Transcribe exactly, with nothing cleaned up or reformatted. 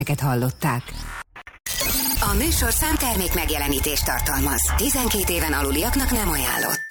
hallották. A műsor számtermék megjelenítést tartalmaz. tizenkét éven aluliaknak nem ajánlott.